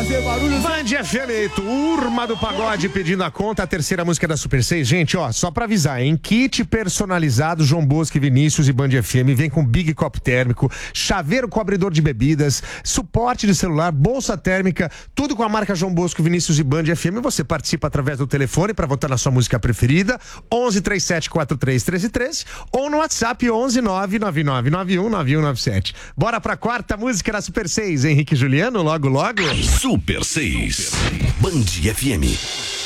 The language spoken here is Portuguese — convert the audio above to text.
fazer barulho. Band FM, turma do pagode pedindo a conta, a terceira música da Super 6. Gente, ó, só pra avisar, hein? Kit personalizado João Bosco, Vinícius e Band FM. Vem com Big Copo Térmico, chaveiro cobridor de bebidas, suporte de celular, bolsa térmica, tudo com a marca João Bosco, Vinícius e Band FM. Você participa através do telefone pra votar na sua música preferida, 11 37 43 13 13, ou no WhatsApp 11 99991 9197. Bora pra quarta música da Super 6, Henrique e Juliano, logo logo. Super 6, Band FM.